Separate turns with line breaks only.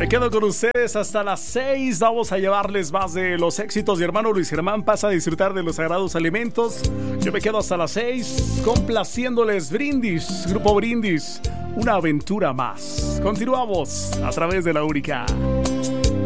Me quedo con ustedes hasta las 6. Vamos a llevarles más de los éxitos de hermano Luis Germán. Pasa a disfrutar de los sagrados alimentos. Yo me quedo hasta las 6 complaciéndoles. Brindis, Grupo Brindis, una aventura más. Continuamos a través de la única.